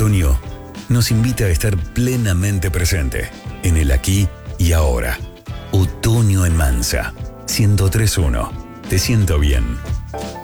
otoño nos invita a estar plenamente presente en el aquí y ahora. Otoño en Mansa, 103.1. Te siento bien.